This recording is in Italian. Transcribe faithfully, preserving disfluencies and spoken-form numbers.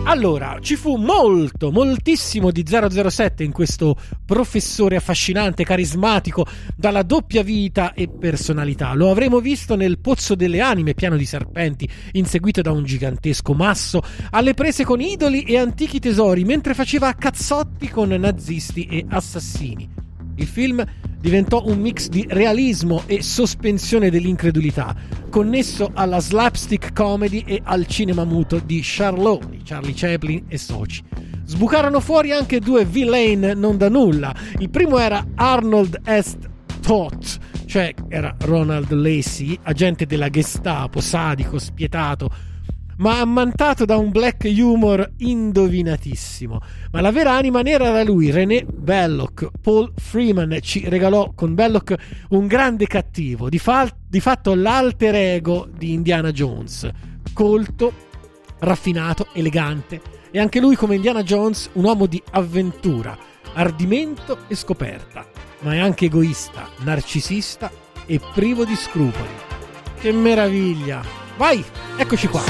Allora, ci fu molto, moltissimo di zero zero sette in questo professore affascinante, carismatico, dalla doppia vita e personalità. Lo avremo visto nel Pozzo delle Anime, pieno di serpenti, inseguito da un gigantesco masso, alle prese con idoli e antichi tesori, mentre faceva cazzotti con nazisti e assassini. Il film diventò un mix di realismo e sospensione dell'incredulità, connesso alla slapstick comedy e al cinema muto di Charloni, Charlie Chaplin e soci. Sbucarono fuori anche due villain non da nulla. Il primo era Arnold S. Toth, cioè era Ronald Lacey, agente della Gestapo, sadico, spietato, ma ammantato da un black humor indovinatissimo. Ma la vera anima nera era lui, René Belloc. Paul Freeman ci regalò con Belloc un grande cattivo, di, fa- di fatto l'alter ego di Indiana Jones, colto, raffinato, elegante, e anche lui, come Indiana Jones, un uomo di avventura, ardimento e scoperta, ma è anche egoista, narcisista e privo di scrupoli. Che meraviglia! Vai, eccoci qua.